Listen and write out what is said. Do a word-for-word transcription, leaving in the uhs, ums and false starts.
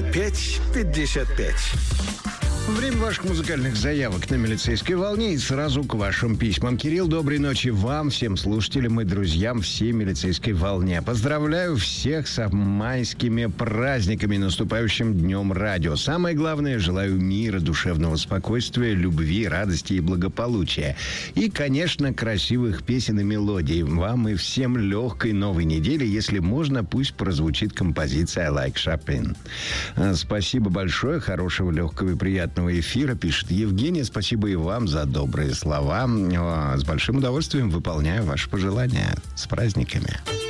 Опять пятьдесят пять. Время ваших музыкальных заявок на милицейской волне и сразу к вашим письмам. Кирилл, доброй ночи вам, всем слушателям и друзьям всей милицейской волне. Поздравляю всех с майскими праздниками, наступающим Днем радио. Самое главное, желаю мира, душевного спокойствия, любви, радости и благополучия. И, конечно, красивых песен и мелодий. Вам и всем легкой новой недели. Если можно, пусть прозвучит композиция «I like Chopin». Спасибо большое, хорошего, легкого и приятного эфира, пишет Евгения. Спасибо и вам за добрые слова. С большим удовольствием выполняю ваши пожелания. С праздниками.